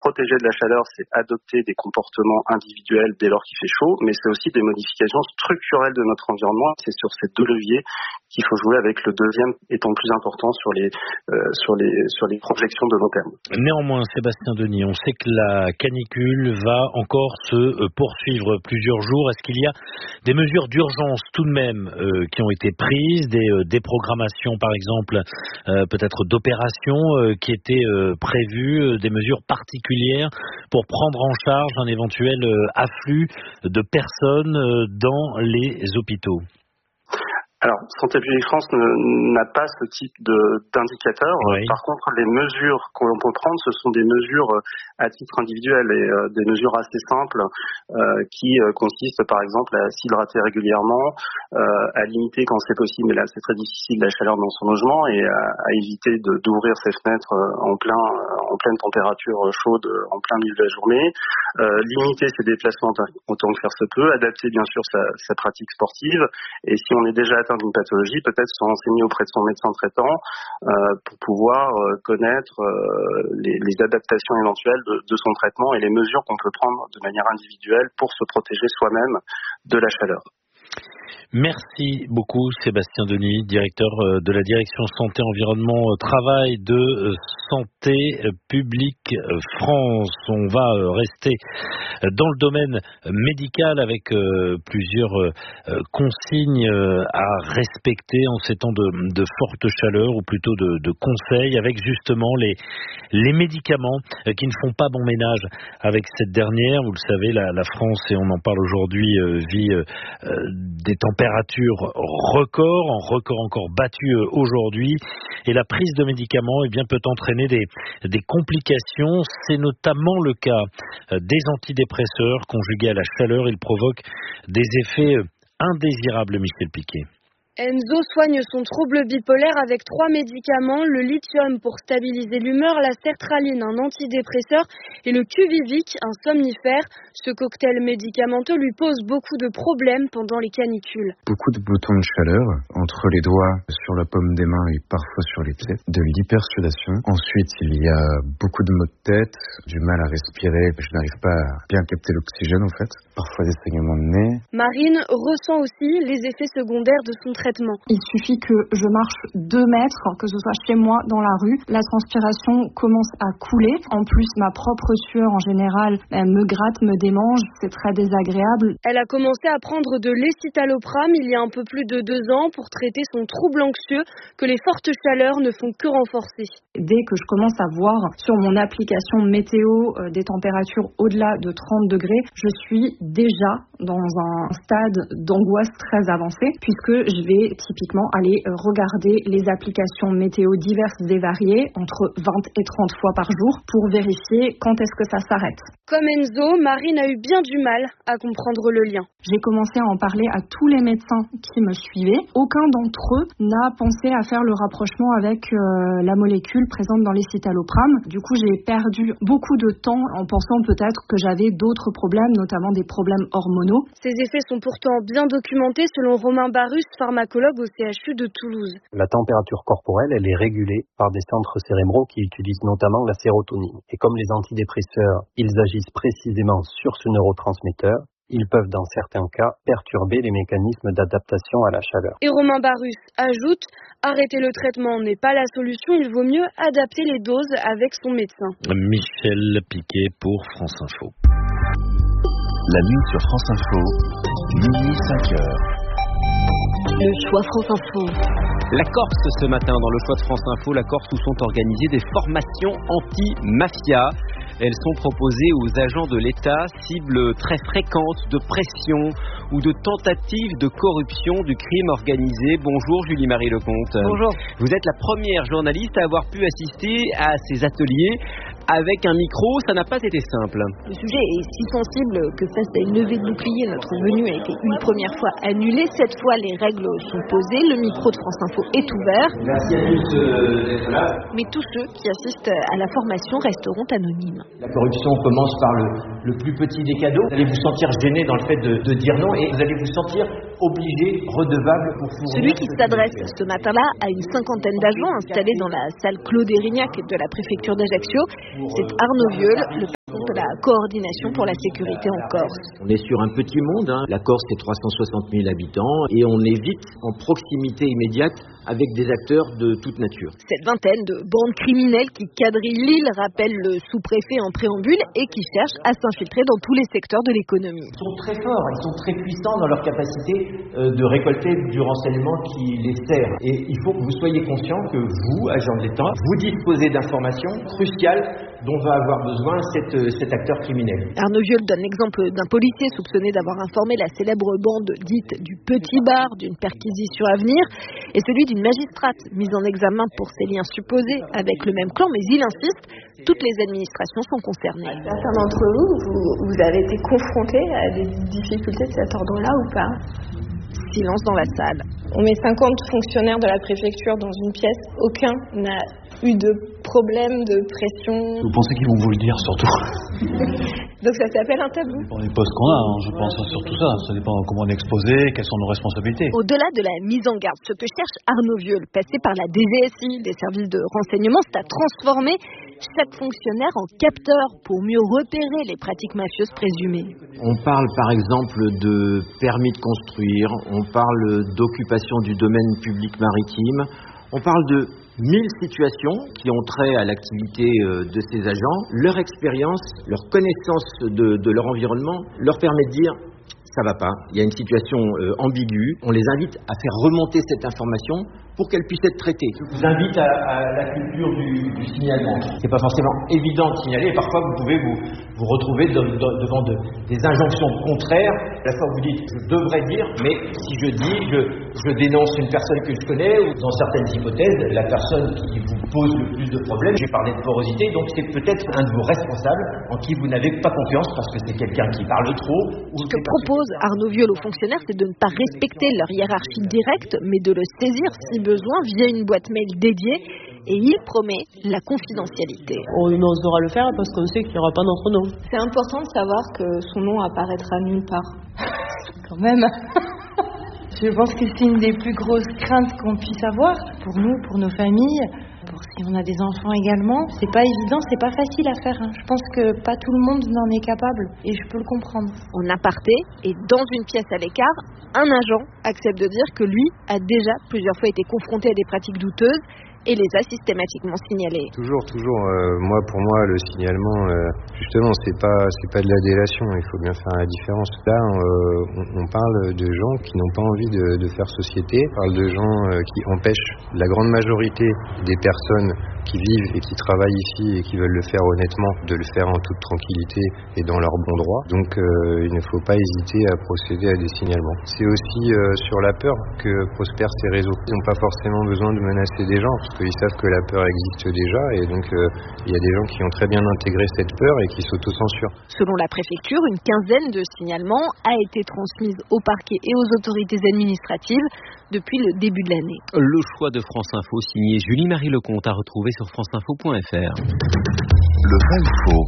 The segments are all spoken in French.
protéger de la chaleur, c'est adopter des comportements individuels dès lors qu'il fait chaud, mais c'est aussi des modifications structurelles de notre environnement. C'est sur ces deux leviers qu'il faut jouer, avec le deuxième étant plus important sur les projections de long terme. Néanmoins, Sébastien Denis, on sait que la canicule va encore se poursuivre plusieurs jours. Est-ce qu'il y a des mesures d'urgence tout de même qui ont été prises, des déprogrammations par exemple, peut-être d'opérations qui étaient prévues, des mesures particulières pour prendre en charge un éventuel afflux de personnes dans les hôpitaux? Alors, Santé publique France n'a pas ce type d'indicateur. Oui. Par contre, les mesures qu'on peut prendre, ce sont des mesures à titre individuel et des mesures assez simples qui consistent par exemple à s'hydrater régulièrement, à limiter quand c'est possible, mais là c'est très difficile, la chaleur dans son logement, et à éviter d'ouvrir ses fenêtres en pleine température chaude en plein milieu de la journée, limiter ses déplacements autant que faire se peut, adapter bien sûr sa pratique sportive, et si on est déjà atteint d'une pathologie, peut-être se renseigner auprès de son médecin traitant pour pouvoir connaître les adaptations éventuelles de son traitement et les mesures qu'on peut prendre de manière individuelle pour se protéger soi-même de la chaleur. Merci beaucoup Sébastien Denis, directeur de la direction Santé, Environnement, Travail de Santé publique France. On va rester dans le domaine médical avec plusieurs consignes à respecter en ces temps de forte chaleur, ou plutôt de conseils, avec justement les médicaments qui ne font pas bon ménage avec cette dernière. Vous le savez, la France, et on en parle aujourd'hui, vit des températures record encore battues aujourd'hui, et la prise de médicaments peut entraîner des complications. C'est notamment le cas des antidépresseurs conjugués à la chaleur. Ils provoquent des effets indésirables, Michel Piquet. Enzo soigne son trouble bipolaire avec 3 médicaments, le lithium pour stabiliser l'humeur, la sertraline, un antidépresseur, et le Quviviq, un somnifère. Ce cocktail médicamenteux lui pose beaucoup de problèmes pendant les canicules. Beaucoup de boutons de chaleur entre les doigts, sur la paume des mains et parfois sur les pieds, de l'hypersudation. Ensuite, il y a beaucoup de maux de tête, du mal à respirer, je n'arrive pas à bien capter l'oxygène en fait, parfois des saignements de nez. Marine ressent aussi les effets secondaires de son traitement. Il suffit que je marche 2 mètres, que ce soit chez moi, dans la rue. La transpiration commence à couler. En plus, ma propre sueur, en général, elle me gratte, me démange. C'est très désagréable. Elle a commencé à prendre de l'escitalopram il y a un peu plus de 2 ans pour traiter son trouble anxieux que les fortes chaleurs ne font que renforcer. Dès que je commence à voir sur mon application météo des températures au-delà de 30 degrés, je suis déjà dans un stade d'angoisse très avancé, puisque je vais typiquement aller regarder les applications météo diverses et variées entre 20 et 30 fois par jour pour vérifier quand est-ce que ça s'arrête. Comme Enzo, Marine a eu bien du mal à comprendre le lien. J'ai commencé à en parler à tous les médecins qui me suivaient. Aucun d'entre eux n'a pensé à faire le rapprochement avec la molécule présente dans l'escitalopram. Du coup, j'ai perdu beaucoup de temps en pensant peut-être que j'avais d'autres problèmes, notamment des problèmes hormonaux. Ces effets sont pourtant bien documentés selon Romain Barus, pharmacologue au CHU de Toulouse. La température corporelle, elle est régulée par des centres cérébraux qui utilisent notamment la sérotonine. Et comme les antidépresseurs, ils agissent précisément sur ce neurotransmetteur, ils peuvent dans certains cas perturber les mécanismes d'adaptation à la chaleur. Et Romain Barus ajoute, arrêter le traitement n'est pas la solution, il vaut mieux adapter les doses avec son médecin. Michel Piquet pour France Info. La nuit sur France Info, minuit 5h. Le choix France Info. La Corse ce matin, dans le choix de France Info, la Corse où sont organisées des formations anti-mafia. Elles sont proposées aux agents de l'État, cibles très fréquentes de pression ou de tentatives de corruption du crime organisé. Bonjour Julie-Marie Lecomte. Bonjour. Vous êtes la première journaliste à avoir pu assister à ces ateliers. Avec un micro, ça n'a pas été simple. Le sujet est si sensible que face à une levée de bouclier, notre venue a été une première fois annulée. Cette fois, les règles sont posées. Le micro de France Info est ouvert. Merci à tous d'être là. Mais tous ceux qui assistent à la formation resteront anonymes. La corruption commence par le plus petit des cadeaux. Vous allez vous sentir gêné dans le fait de dire non et vous allez vous sentir obligé, redevable pour fournir. Celui qui s'adresse ce matin-là à une 50aine d'agents installés dans la salle Claude Érignac de la préfecture d'Ajaccio, c'est Arnaud Vieux, le question de la coordination pour la sécurité en Corse. On est sur un petit monde, La Corse c'est 360 000 habitants et on est vite en proximité immédiate avec des acteurs de toute nature. Cette vingtaine de bandes criminelles qui quadrillent l'île rappellent le sous-préfet en préambule et qui cherchent à s'infiltrer dans tous les secteurs de l'économie. Ils sont très forts, ils sont très puissants dans leur capacité de récolter du renseignement qui les sert. Et il faut que vous soyez conscient que vous, agents de l'État, vous disposez d'informations cruciales dont va avoir besoin cet acteur criminel. Arnaud Viol donne l'exemple d'un policier soupçonné d'avoir informé la célèbre bande dite du Petit Bar d'une perquisition à venir et celui d'une magistrate mise en examen pour ses liens supposés avec le même clan, mais il insiste, toutes les administrations sont concernées. Certains d'entre vous avez été confrontés à des difficultés de cet ordre-là ou pas ? Silence dans la salle. On met 50 fonctionnaires de la préfecture dans une pièce, aucun n'a eu de problème, de pression. Vous pensez qu'ils vont vous le dire surtout? Donc ça s'appelle un tabou. Ça dépend des postes qu'on a, je pense surtout ça. Ça dépend comment on est exposé, quelles sont nos responsabilités. Au-delà de la mise en garde, ce que cherche Arnaud Viol, passé par la DGSI, les services de renseignement, c'est à transformer chaque fonctionnaire en capteur pour mieux repérer les pratiques mafieuses présumées. On parle par exemple de permis de construire, on parle d'occupation du domaine public maritime, on parle de 1000 situations qui ont trait à l'activité de ces agents. Leur expérience, leur connaissance de leur environnement leur permet de dire ça va pas, il y a une situation ambiguë. On les invite à faire remonter cette information pour qu'elle puisse être traitée. Je vous invite à la culture du signalement. C'est pas forcément évident de signaler. Parfois, vous pouvez vous retrouver devant des injonctions contraires. À la fois, vous dites, je devrais dire, mais si je dis, je dénonce une personne que je connais, ou dans certaines hypothèses, la personne qui vous pose le plus de problèmes, j'ai parlé de porosité, donc c'est peut-être un de vos responsables en qui vous n'avez pas confiance parce que c'est quelqu'un qui parle trop. Ce que propose Arnaud Viol aux fonctionnaires, c'est de ne pas respecter leur hiérarchie directe, mais de le saisir si besoin via une boîte mail dédiée, et il promet la confidentialité. On osera le faire parce qu'on sait qu'il n'y aura pas notre nom. C'est important de savoir que son nom apparaîtra nulle part. Quand même. Je pense que c'est une des plus grosses craintes qu'on puisse avoir pour nous, pour nos familles, pour si on a des enfants également. C'est pas évident, c'est pas facile à faire. Je pense que pas tout le monde n'en est capable et je peux le comprendre. En aparté et dans une pièce à l'écart, un agent accepte de dire que lui a déjà plusieurs fois été confronté à des pratiques douteuses et les a systématiquement signalés. Toujours, pour moi, le signalement, justement, c'est pas de la délation, il faut bien faire la différence. Là, on parle de gens qui n'ont pas envie de faire société, on parle de gens qui empêchent la grande majorité des personnes qui vivent et qui travaillent ici et qui veulent le faire honnêtement, de le faire en toute tranquillité et dans leur bon droit. Donc il ne faut pas hésiter à procéder à des signalements. C'est aussi sur la peur que prospèrent ces réseaux. Ils n'ont pas forcément besoin de menacer des gens, parce qu'ils savent que la peur existe déjà, et donc il y a des gens qui ont très bien intégré cette peur et qui s'autocensurent. Selon la préfecture, une quinzaine de signalements a été transmise au parquet et aux autorités administratives depuis le début de l'année. Le choix de France Info signé Julie-Marie Lecomte à retrouver sur franceinfo.fr. Le vrai ou faux?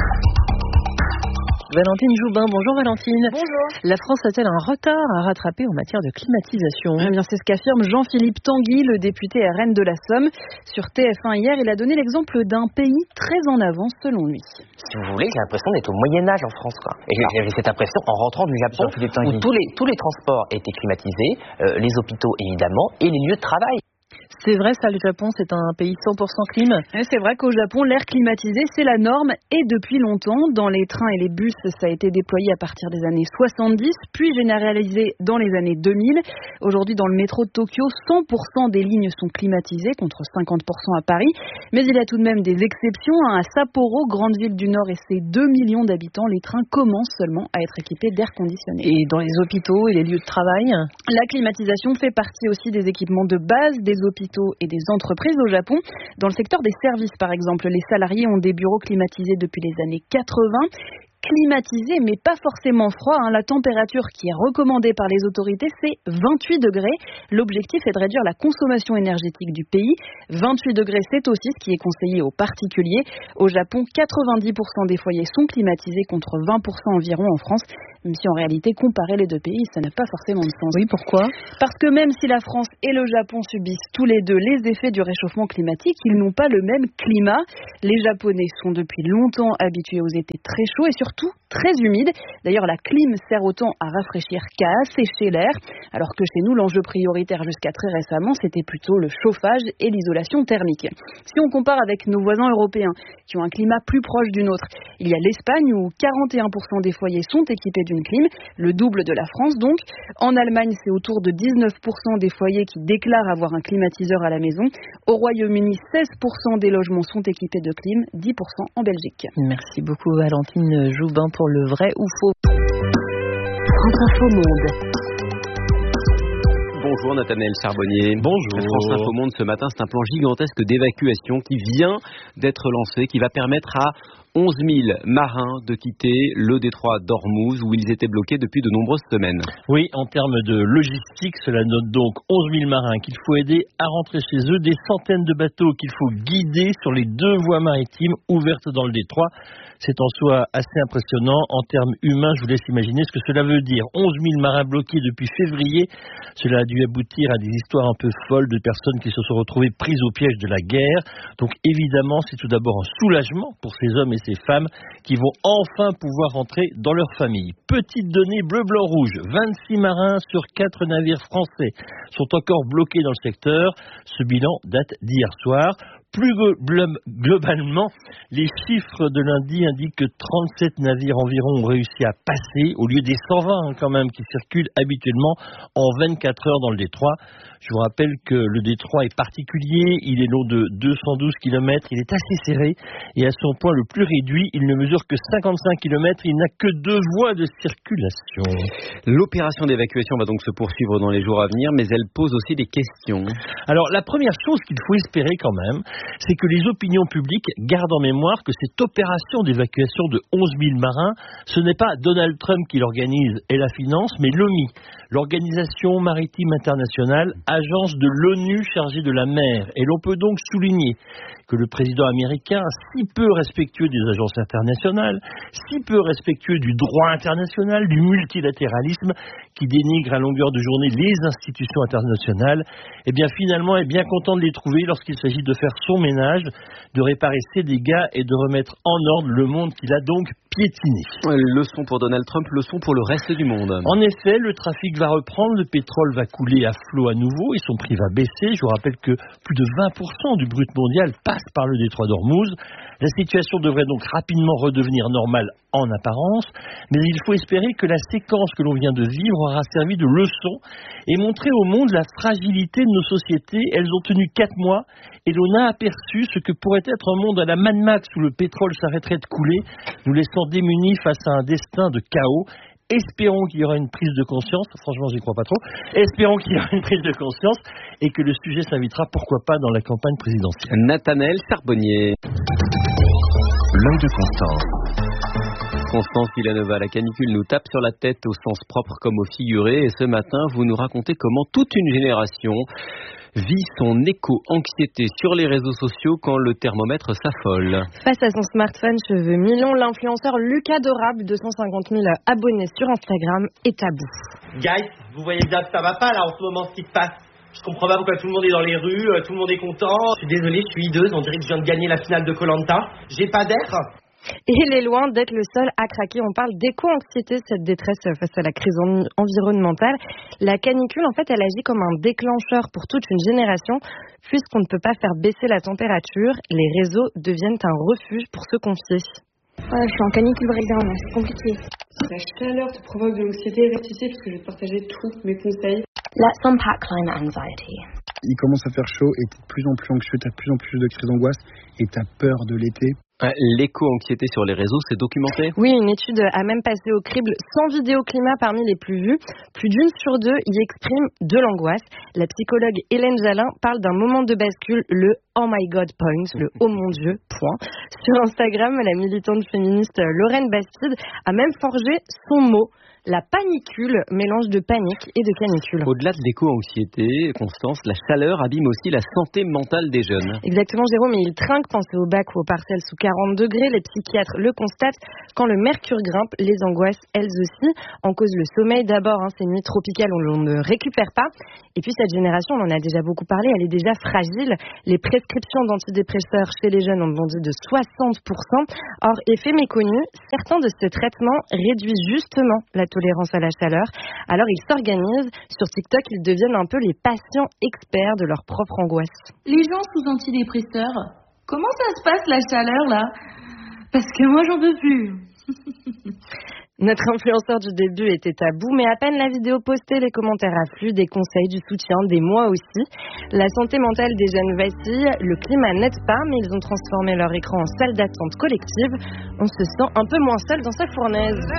Valentine Joubin, bonjour Valentine. Bonjour. La France a-t-elle un retard à rattraper en matière de climatisation? Eh bien, c'est ce qu'affirme Jean-Philippe Tanguy, le député RN de la Somme. Sur TF1 hier, il a donné l'exemple d'un pays très en avance selon lui. Si vous voulez, j'ai l'impression d'être au Moyen-Âge en France, quoi. Et j'avais cette impression en rentrant du Japon où tous les transports étaient climatisés, les hôpitaux évidemment, et les lieux de travail. C'est vrai, ça, le Japon, c'est un pays 100% clim. C'est vrai qu'au Japon, l'air climatisé, c'est la norme et depuis longtemps. Dans les trains et les bus, ça a été déployé à partir des années 70, puis généralisé dans les années 2000. Aujourd'hui, dans le métro de Tokyo, 100% des lignes sont climatisées, contre 50% à Paris. Mais il y a tout de même des exceptions. À Sapporo, grande ville du Nord et ses 2 millions d'habitants, les trains commencent seulement à être équipés d'air conditionné. Et dans les hôpitaux et les lieux de travail? La climatisation fait partie aussi des équipements de base des hôpitaux et des entreprises au Japon. Dans le secteur des services, par exemple, les salariés ont des bureaux climatisés depuis les années 80. climatisé, mais pas forcément froid. La température qui est recommandée par les autorités, c'est 28 degrés. L'objectif est de réduire la consommation énergétique du pays. 28 degrés, c'est aussi ce qui est conseillé aux particuliers. Au Japon, 90% des foyers sont climatisés contre 20% environ en France. Même si en réalité, comparer les deux pays, ça n'a pas forcément de sens. Oui, pourquoi ? Parce que même si la France et le Japon subissent tous les deux les effets du réchauffement climatique, ils n'ont pas le même climat. Les Japonais sont depuis longtemps habitués aux étés très chauds et surtout très humides. D'ailleurs, la clim sert autant à rafraîchir qu'à assécher l'air, alors que chez nous, l'enjeu prioritaire jusqu'à très récemment, c'était plutôt le chauffage et l'isolation thermique. Si on compare avec nos voisins européens, qui ont un climat plus proche du nôtre, il y a l'Espagne où 41% des foyers sont équipés d'une clim, le double de la France donc. En Allemagne, c'est autour de 19% des foyers qui déclarent avoir un climatiseur à la maison. Au Royaume-Uni, 16% des logements sont équipés de clim, 10% en Belgique. Merci beaucoup Valentine Joubin pour le vrai ou faux. France Info Monde. Bonjour Nathanaël Charbonnier. Bonjour. France Info Monde ce matin, c'est un plan gigantesque d'évacuation qui vient d'être lancé, qui va permettre à 11 000 marins de quitter le détroit d'Ormuz où ils étaient bloqués depuis de nombreuses semaines. Oui, en termes de logistique, cela note donc 11 000 marins qu'il faut aider à rentrer chez eux, des centaines de bateaux qu'il faut guider sur les 2 voies maritimes ouvertes dans le détroit. C'est en soi assez impressionnant. En termes humains, je vous laisse imaginer ce que cela veut dire. 11 000 marins bloqués depuis février. Cela a dû aboutir à des histoires un peu folles de personnes qui se sont retrouvées prises au piège de la guerre. Donc évidemment, c'est tout d'abord un soulagement pour ces hommes et ces femmes qui vont enfin pouvoir rentrer dans leur famille. Petite donnée bleu-blanc-rouge. 26 marins sur 4 navires français sont encore bloqués dans le secteur. Ce bilan date d'hier soir. Plus globalement, les chiffres de lundi indiquent que 37 navires environ ont réussi à passer, au lieu des 120 quand même qui circulent habituellement en 24 heures dans le détroit. Je vous rappelle que le détroit est particulier, il est long de 212 km, il est assez serré et à son point le plus réduit, il ne mesure que 55 km, il n'a que 2 voies de circulation. L'opération d'évacuation va donc se poursuivre dans les jours à venir, mais elle pose aussi des questions. Alors la première chose qu'il faut espérer quand même, c'est que les opinions publiques gardent en mémoire que cette opération d'évacuation de 11 000 marins, ce n'est pas Donald Trump qui l'organise et la finance, mais l'OMI, l'Organisation Maritime Internationale, agence de l'ONU chargée de la mer. Et l'on peut donc souligner que le président américain, si peu respectueux des agences internationales, si peu respectueux du droit international, du multilatéralisme, qui dénigre à longueur de journée les institutions internationales, eh bien finalement est bien content de les trouver lorsqu'il s'agit de faire son ménage, de réparer ses dégâts et de remettre en ordre le monde qu'il a donc piétiné. Leçon pour Donald Trump, leçon pour le reste du monde. En effet, le trafic va reprendre, le pétrole va couler à flot à nouveau et son prix va baisser. Je vous rappelle que plus de 20% du brut mondial passe par le détroit d'Ormuz. La situation devrait donc rapidement redevenir normale en apparence, mais il faut espérer que la séquence que l'on vient de vivre aura servi de leçon et montré au monde la fragilité de nos sociétés. Elles ont tenu 4 mois et l'on a aperçu ce que pourrait être un monde à la Mad Max où le pétrole s'arrêterait de couler, nous laissant démunis face à un destin de chaos. Espérons qu'il y aura une prise de conscience, franchement j'y crois pas trop, espérons qu'il y aura une prise de conscience et que le sujet s'invitera pourquoi pas dans la campagne présidentielle. Nathanaël Charbonnier. L'œil de Constance. Constance Villanova, la canicule nous tape sur la tête au sens propre comme au figuré et ce matin vous nous racontez comment toute une génération vit son éco-anxiété sur les réseaux sociaux quand le thermomètre s'affole. Face à son smartphone cheveux mi-longs, l'influenceur Lucas Dorable, 250 000 abonnés sur Instagram, est à bout. Guys, vous voyez bien que ça va pas là en ce moment ce qui se passe. Je comprends pas pourquoi tout le monde est dans les rues, tout le monde est content. Je suis désolé, je suis hideuse, on dirait que je viens de gagner la finale de Koh-Lanta. J'ai pas d'air. Et il est loin d'être le seul à craquer. On parle d'éco-anxiété, cette détresse face à la crise environnementale. La canicule, en fait, elle agit comme un déclencheur pour toute une génération. Puisqu'on ne peut pas faire baisser la température, les réseaux deviennent un refuge pour se confier. Ouais, je suis en canicule breakdown, c'est compliqué. La chaleur te provoque de l'anxiété, reste ici parce que je vais te partager tous mes conseils. Let's unpack climate anxiety. Il commence à faire chaud et t'es de plus en plus anxieux, t'as de plus en plus de crises d'angoisse et t'as peur de l'été. L'éco-anxiété sur les réseaux, c'est documenté ? Oui, une étude a même passé au crible 100 vidéos climat parmi les plus vues. Plus d'une sur deux y exprime de l'angoisse. La psychologue Hélène Jalin parle d'un moment de bascule, le « Oh my God point », le « Oh mon Dieu point ». Sur Instagram, la militante féministe Lorraine Bastide a même forgé son mot. La panicule, mélange de panique et de canicule. Au-delà de l'éco-anxiété, Constance, la chaleur abîme aussi la santé mentale des jeunes. Exactement, Jérôme, et il trinque, pensez au bac ou au partiel sous 40 degrés. Les psychiatres le constatent. Quand le mercure grimpe, les angoisses, elles aussi. En cause le sommeil d'abord, ces nuits tropicales où l'on ne récupère pas. Et puis cette génération, on en a déjà beaucoup parlé, elle est déjà fragile. Les prescriptions d'antidépresseurs chez les jeunes ont bondi de 60%. Or, effet méconnu, certains de ces traitements réduisent justement la tolérance à la chaleur. Alors ils s'organisent. Sur TikTok, ils deviennent un peu les patients experts de leur propre angoisse. Les gens sous antidépresseurs, comment ça se passe la chaleur là ? Parce que moi j'en peux plus. Notre influenceur du début était à bout, mais à peine la vidéo postée, les commentaires affluent, des conseils, du soutien, des mois aussi. La santé mentale des jeunes vacille, le climat n'aide pas, mais ils ont transformé leur écran en salle d'attente collective. On se sent un peu moins seul dans sa fournaise.